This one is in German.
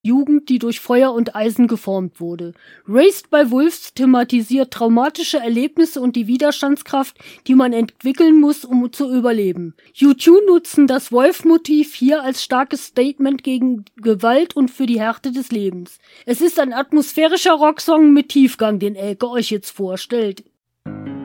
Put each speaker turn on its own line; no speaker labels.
Jugend, die durch Feuer und Eisen geformt wurde. Raised by Wolves thematisiert traumatische Erlebnisse und die Widerstandskraft, die man entwickeln muss, um zu überleben. U2 nutzen das Wolf-Motiv hier als starkes Statement gegen Gewalt und für die Härte des Lebens. Es ist ein atmosphärischer Rocksong mit Tiefgang, den Elke euch jetzt vorstellt.